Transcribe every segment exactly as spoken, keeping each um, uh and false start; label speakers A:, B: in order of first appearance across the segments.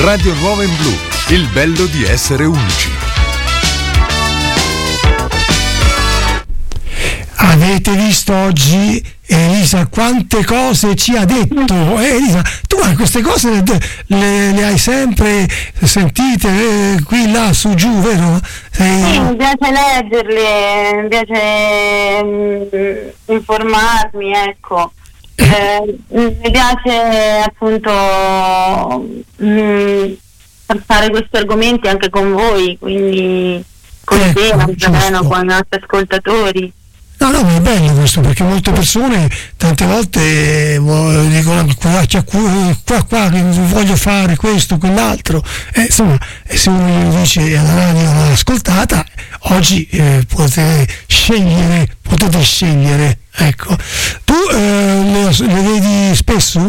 A: Radio Nuova in Blu, il bello di essere unici.
B: Avete visto oggi Elisa quante cose ci ha detto? Eh, Elisa, tu queste cose le, le, le hai sempre sentite eh, qui, là, su, giù, vero? Sei...
C: Sì, mi piace leggerle, mi piace mh, informarmi, ecco. Eh, mi piace appunto mh, trattare questi argomenti anche con voi, quindi con
B: ecco,
C: te, Nazareno, con i nostri ascoltatori.
B: No, no, ma è bello questo, perché molte persone tante volte eh, dicono qua, cioè, qua, qua, voglio fare questo, quell'altro, eh, insomma, se uno gli dice alla radio l'ha ascoltata, oggi eh, potete scegliere, potete scegliere, ecco. Tu eh, le, le vedi spesso?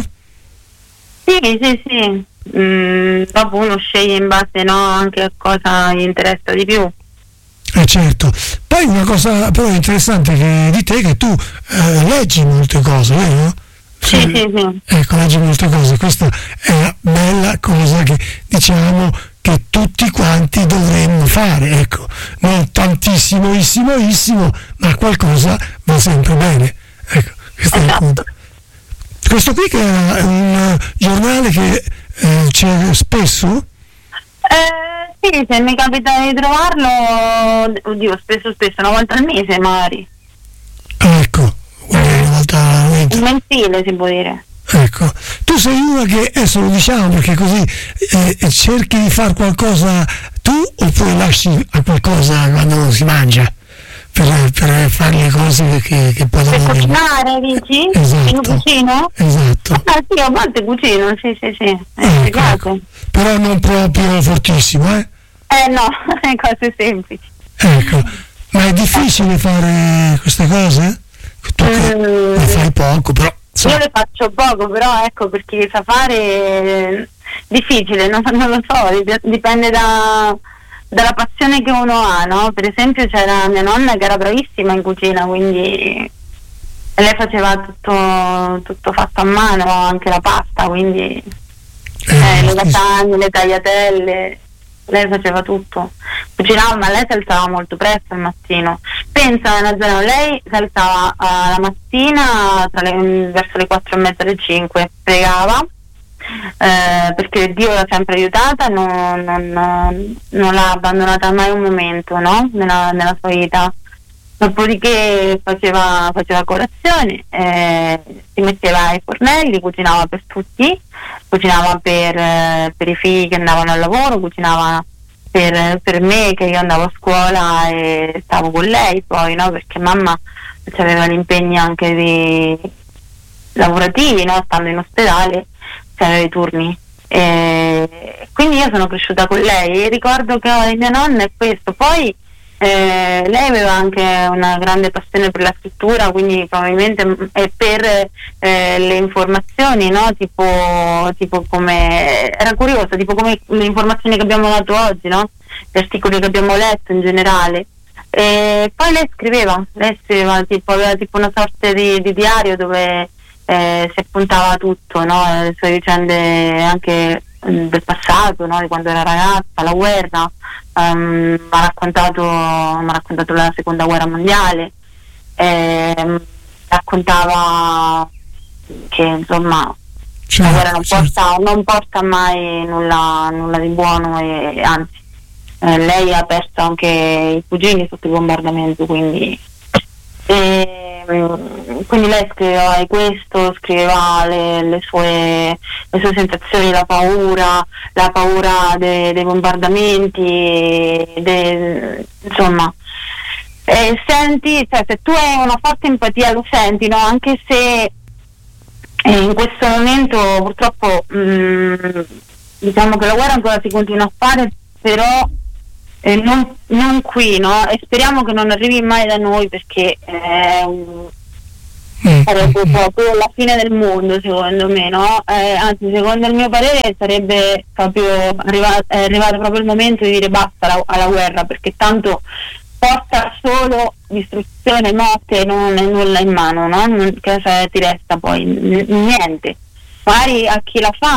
C: Sì, sì, sì, mm, dopo uno sceglie in base, no, anche a cosa gli interessa di più.
B: Eh certo, poi una cosa però interessante che di te è che tu eh, leggi molte cose, vero?
C: Sì, sì, sì, sì.
B: Ecco, leggi molte cose, questa è una bella cosa che diciamo che tutti quanti dovremmo fare, ecco, non tantissimo, ma qualcosa va sempre bene, ecco, questo
C: esatto.
B: è il punto. Questo qui che è un giornale che eh, c'è spesso?
C: Eh, sì, se mi capita di trovarlo, oddio, spesso spesso, una volta al mese magari.
B: Ecco, una volta al mese.
C: Un mensile si può dire.
B: Ecco, tu sei una che, adesso lo diciamo perché così eh, cerchi di fare qualcosa tu oppure lasci a qualcosa quando si mangia per, per fare le cose che, che poi
C: per cucinare, dici?
B: Esatto.
C: Io cucino?
B: Esatto.
C: Ah sì, a volte cucino, sì sì sì, eh,
B: ecco,
C: mi piace.
B: ecco. Però non proprio fortissimo, eh?
C: Eh no, cose semplici.
B: Ecco, ma è difficile fare queste cose? Tu che
C: mm.
B: ne fai poco, però so.
C: Io le faccio poco, però ecco, perché sa fare difficile, non, non lo so, dipende da, dalla passione che uno ha, no? Per esempio c'era mia nonna che era bravissima in cucina, quindi lei faceva tutto, tutto fatto a mano, anche la pasta, quindi eh, eh, le lasagne, le tagliatelle, lei faceva tutto, cucinava, ma lei si alzava molto presto al mattino. Pensa, Nazareno, lei si alzava uh, la mattina tra le, verso le quattro e mezza, le cinque, pregava, eh, perché Dio l'ha sempre aiutata, non, non, non l'ha abbandonata mai un momento, no? nella, nella sua vita. Dopodiché faceva, faceva colazione, eh, si metteva ai fornelli, cucinava per tutti, cucinava per, eh, per i figli che andavano al lavoro, cucinava per, per me che io andavo a scuola e stavo con lei poi, no? Perché mamma aveva gli impegni anche di lavorativi, no? Stando in ospedale, aveva i turni. E quindi io sono cresciuta con lei e ricordo che ho di mia nonna è questo. Poi Eh, lei aveva anche una grande passione per la scrittura, quindi probabilmente è per eh, le informazioni, no? Tipo, tipo come era curiosa, tipo come le informazioni che abbiamo dato oggi, no? Gli articoli che abbiamo letto in generale. E poi lei scriveva, lei scriveva tipo, aveva tipo una sorta di, di diario dove eh, si appuntava tutto, no? Le sue vicende anche del passato, no? Di quando era ragazza, la guerra. Um, mi ha raccontato, mi ha raccontato la seconda guerra mondiale, eh, raccontava che insomma certo, la guerra non porta, certo. non porta mai nulla, nulla di buono e anzi eh, lei ha perso anche i cugini sotto il bombardamento, quindi e, quindi lei scriveva questo, scriveva le, le, sue, le sue sensazioni, la paura, la paura de, dei bombardamenti, de, insomma, e senti, cioè, se tu hai una forte empatia lo senti, no? Anche se in questo momento purtroppo mh, diciamo che la guerra ancora si continua a fare, però Eh, non, non qui, no? E speriamo che non arrivi mai da noi, perché eh, mm. sarebbe proprio la fine del mondo, secondo me, no? Eh, anzi, secondo il mio parere sarebbe proprio arrivato, è arrivato proprio il momento di dire basta alla, alla guerra, perché tanto porta solo distruzione, morte, non è nulla in mano, no? Non, cosa ti resta poi? N- niente. Magari a chi la fa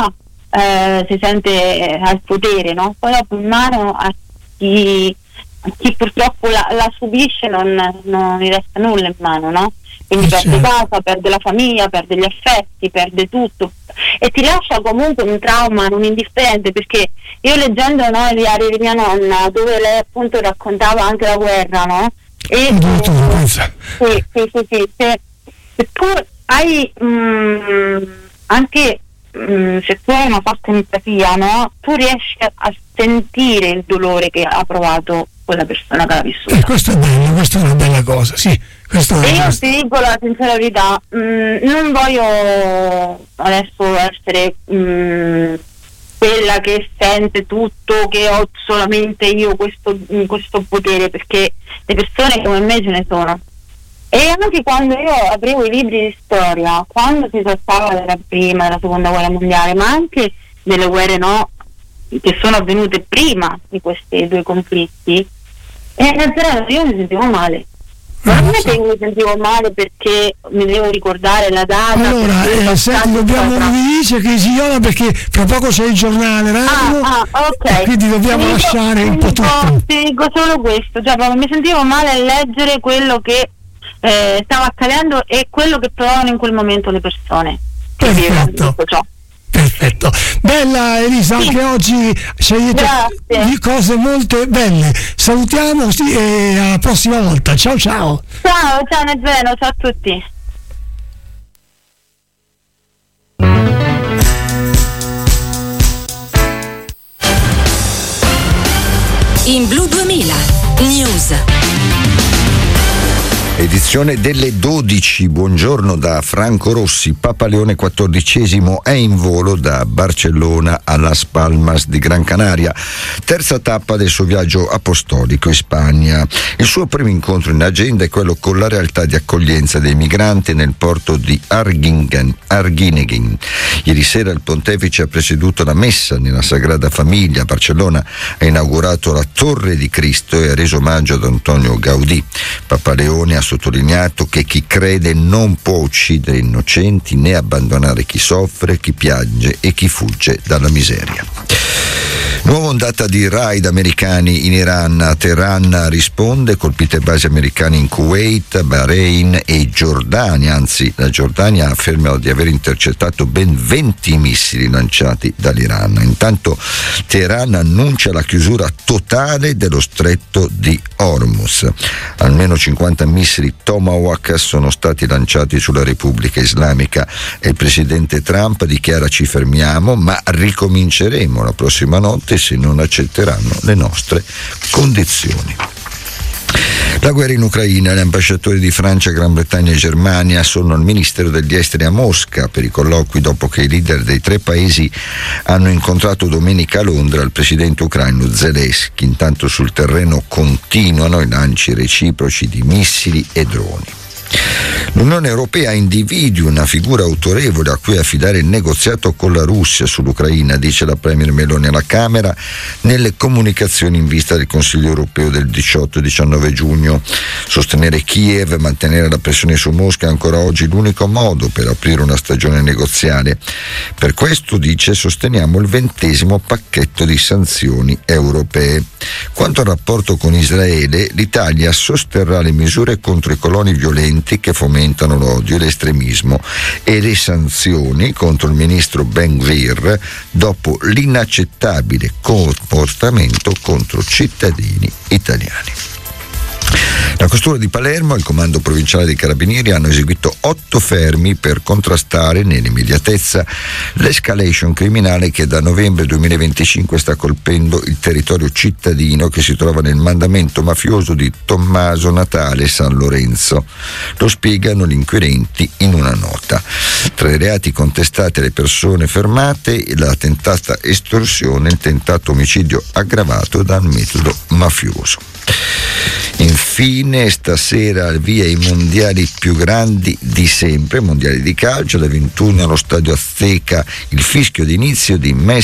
C: eh, si sente al potere, no? Poi dopo in mano a chi, a chi purtroppo la, la subisce non, non gli resta nulla in mano, no? Quindi perde casa, perde la famiglia, perde gli affetti, perde tutto e ti lascia comunque un trauma non indifferente, perché io leggendo, no, i diari di mia nonna, dove lei appunto raccontava anche la guerra, no? E eh, sì, sì, sì, sì, se, se tu hai mh, anche mh, se tu hai una forte empatia, no? Tu riesci a sentire il dolore che ha provato quella persona che l'ha vissuta.
B: Eh, questo è bello, questa è una bella cosa, sì. Questo
C: e
B: è
C: io
B: questo.
C: ti dico la sincera verità, mh, non voglio adesso essere mh, quella che sente tutto, che ho solamente io questo, questo potere, perché le persone come me ce ne sono. E anche quando io aprivo i libri di storia, quando si trattava della prima e della seconda guerra mondiale, ma anche delle guerre, no, che sono avvenute prima di questi due conflitti, e io mi sentivo male. Non è che mi sentivo male perché mi devo ricordare la data.
B: Allora, eh, senti, dobbiamo dividere che signora, perché fra poco c'è il giornale radio,
C: ah, ah, okay.
B: quindi dobbiamo
C: ti
B: lasciare
C: dico,
B: un po' tutto.
C: Ti dico solo questo, cioè proprio mi sentivo male a leggere quello che eh, stava accadendo e quello che provavano in quel momento le persone.
B: Perfetto.
C: Ciò.
B: Perfetto, bella Elisa, sì. Anche oggi ci hai detto di cose molto belle. Salutiamo, sì, e alla prossima volta. Ciao ciao.
C: Ciao, ciao Nezeno, ciao a tutti.
D: In Blu duemila News.
E: Edizione delle dodici, buongiorno da Franco Rossi. Papa Leone quattordicesimo è in volo da Barcellona a Las Palmas di Gran Canaria, terza tappa del suo viaggio apostolico in Spagna. Il suo primo incontro in agenda è quello con la realtà di accoglienza dei migranti nel porto di Arguineguín. Arguineguín. Ieri sera il pontefice ha presieduto la messa nella Sagrada Famiglia. Barcellona ha inaugurato la Torre di Cristo e ha reso omaggio ad Antonio Gaudì. Papa Leone ha sottolineato che chi crede non può uccidere innocenti né abbandonare chi soffre, chi piange e chi fugge dalla miseria. Nuova ondata di raid americani in Iran. Teheran risponde, colpite basi americane in Kuwait, Bahrain e Giordania, anzi la Giordania afferma di aver intercettato ben venti missili lanciati dall'Iran. Intanto Teheran annuncia la chiusura totale dello stretto di Hormuz. Almeno cinquanta missili Tomahawk sono stati lanciati sulla Repubblica Islamica e il presidente Trump dichiara: ci fermiamo ma ricominceremo la prossima notte se non accetteranno le nostre condizioni. La guerra in Ucraina. Gli ambasciatori di Francia, Gran Bretagna e Germania sono al Ministero degli Esteri a Mosca per i colloqui dopo che i leader dei tre paesi hanno incontrato domenica a Londra il presidente ucraino Zelensky. Intanto sul terreno continuano i lanci reciproci di missili e droni. L'Unione Europea individua una figura autorevole a cui affidare il negoziato con la Russia sull'Ucraina, dice la Premier Meloni alla Camera nelle comunicazioni in vista del Consiglio Europeo del diciotto e diciannove giugno. Sostenere Kiev e mantenere la pressione su Mosca è ancora oggi l'unico modo per aprire una stagione negoziale. Per questo, dice, sosteniamo il ventesimo pacchetto di sanzioni europee. Quanto al rapporto con Israele, l'Italia sosterrà le misure contro i coloni violenti che fomentano l'odio e l'estremismo e le sanzioni contro il ministro Ben Gvir dopo l'inaccettabile comportamento contro cittadini italiani. La questura di Palermo e il comando provinciale dei carabinieri hanno eseguito otto fermi per contrastare nell'immediatezza l'escalation criminale che da novembre duemilaventicinque sta colpendo il territorio cittadino che si trova nel mandamento mafioso di Tommaso Natale San Lorenzo. Lo spiegano gli inquirenti in una nota. Tra i reati contestati alle persone fermate, la tentata estorsione e il tentato omicidio aggravato dal metodo mafioso. Infine, stasera al via i mondiali più grandi di sempre, mondiali di calcio, alle ventuno allo stadio Azteca il fischio d'inizio di Messi